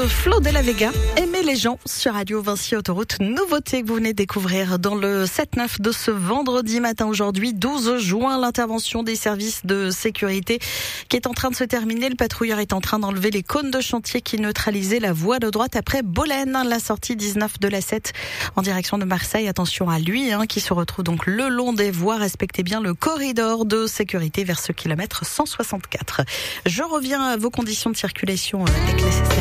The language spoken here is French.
Flo de la Vega, Aimer les gens sur Radio Vinci Autoroute. Nouveauté que vous venez de découvrir dans le 7-9 de ce vendredi matin aujourd'hui, 12 juin. L'intervention des services de sécurité qui est en train de se terminer. Le patrouilleur est en train d'enlever les cônes de chantier qui neutralisaient la voie de droite après Bolène, la sortie 19 de la 7 en direction de Marseille. Attention à lui, qui se retrouve donc le long des voies. Respectez bien le corridor de sécurité vers ce kilomètre 164. Je reviens à vos conditions de circulation dès que nécessaire.